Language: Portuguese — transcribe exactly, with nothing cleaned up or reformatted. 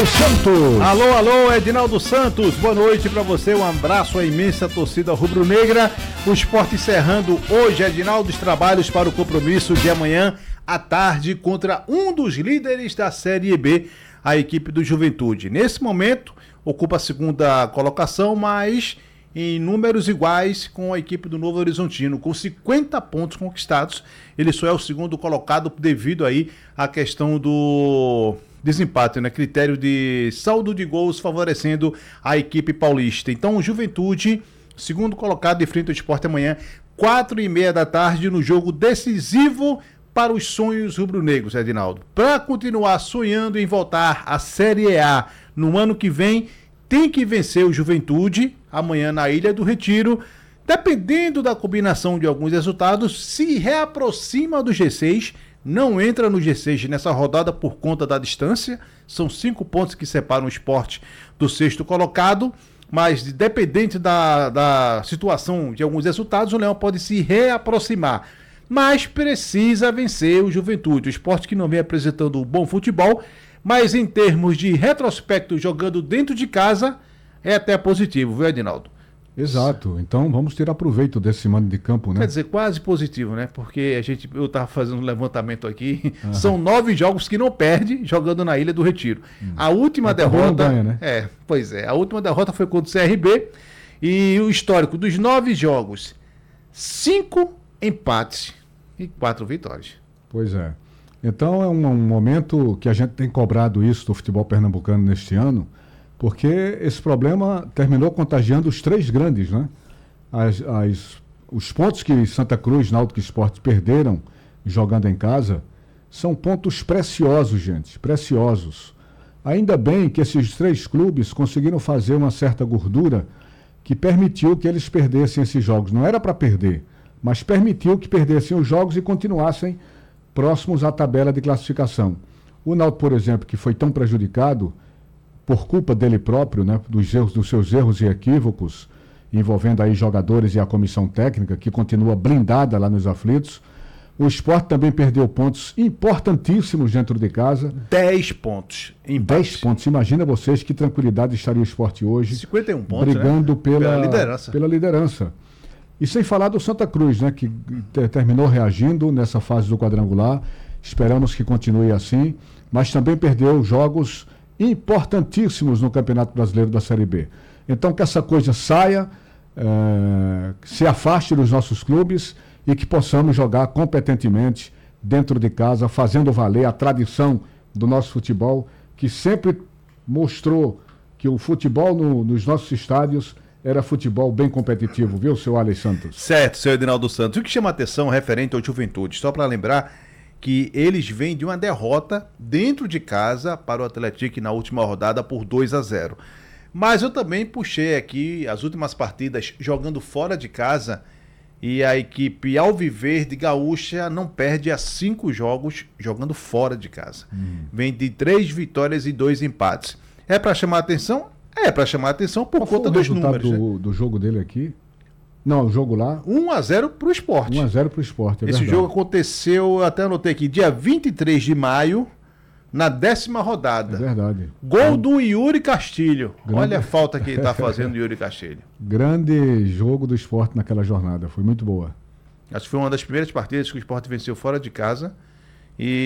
Santos. Alô, alô, Edinaldo Santos, boa noite pra você, um abraço à imensa torcida rubro-negra. O Sport encerrando hoje, Edinaldo, os trabalhos para o compromisso de amanhã à tarde contra um dos líderes da Série B, a equipe do Juventude. Nesse momento, ocupa a segunda colocação, mas em números iguais com a equipe do Novo Horizontino, com cinquenta pontos conquistados. Ele só é o segundo colocado devido aí à questão do desempate, né? Critério de saldo de gols favorecendo a equipe paulista. Então, o Juventude, segundo colocado, enfrenta o Sport amanhã, quatro e meia da tarde, no jogo decisivo para os sonhos rubro-negros, Edinaldo. Para continuar sonhando em voltar à Série A no ano que vem, tem que vencer o Juventude amanhã na Ilha do Retiro. Dependendo da combinação de alguns resultados, se reaproxima do G seis, não entra no G seis nessa rodada por conta da distância. São cinco pontos que separam o Sport do sexto colocado, mas dependente da, da situação de alguns resultados, o Leão pode se reaproximar. Mas precisa vencer o Juventude, o Sport que não vem apresentando um bom futebol, mas em termos de retrospecto jogando dentro de casa, é até positivo, viu, Edinaldo? Exato, então vamos tirar proveito desse mando de campo, né? Quer dizer, quase positivo, né? Porque a gente, eu estava fazendo um levantamento aqui, uhum. São nove jogos que não perde jogando na Ilha do Retiro. Hum. A última é derrota... Ganha, né? É, pois é, a última derrota foi contra o C R B e o histórico dos nove jogos, cinco empates e quatro vitórias. Pois é. Então é um, um momento que a gente tem cobrado isso do futebol pernambucano neste ano, porque esse problema terminou contagiando os três grandes, né? As, as, os pontos que Santa Cruz, Náutico e Sport perderam jogando em casa são pontos preciosos, gente, preciosos. Ainda bem que esses três clubes conseguiram fazer uma certa gordura que permitiu que eles perdessem esses jogos. Não era para perder, mas permitiu que perdessem os jogos e continuassem próximos à tabela de classificação. O Náutico, por exemplo, que foi tão prejudicado por culpa dele próprio, né, dos, erros, dos seus erros e equívocos, envolvendo aí jogadores e a comissão técnica, que continua blindada lá nos aflitos. O Sport também perdeu pontos importantíssimos dentro de casa. dez pontos. dez pontos. Imagina vocês que tranquilidade estaria o Sport hoje. cinquenta e um pontos, brigando, né? pela, pela liderança. Pela liderança. E sem falar do Santa Cruz, né, que te, terminou reagindo nessa fase do quadrangular. Esperamos que continue assim, mas também perdeu jogos importantíssimos no Campeonato Brasileiro da Série B. Então que essa coisa saia, é, se afaste dos nossos clubes e que possamos jogar competentemente dentro de casa, fazendo valer a tradição do nosso futebol, que sempre mostrou que o futebol no, nos nossos estádios era futebol bem competitivo, viu, seu Alex Santos? Certo, seu Edinaldo Santos. O que chama atenção referente ao Juventude, só para lembrar que eles vêm de uma derrota dentro de casa para o Atlético na última rodada por dois a zero. Mas eu também puxei aqui as últimas partidas jogando fora de casa e a equipe Alviverde Gaúcha não perde a cinco jogos jogando fora de casa. Hum. Vem de três vitórias e dois empates. É para chamar atenção? É para chamar atenção por Qual conta dos números. Do, né? do jogo dele aqui? Não, o jogo lá... um a zero pro Sport. um a zero pro Sport, é Esse verdade. jogo aconteceu, eu até anotei aqui, dia vinte e três de maio, na décima rodada. É verdade. Gol do Yuri Castilho. Grande... Olha a falta que ele está fazendo, Yuri Castilho. Grande jogo do Sport naquela jornada, foi muito boa. Acho que foi uma das primeiras partidas que o Sport venceu fora de casa. E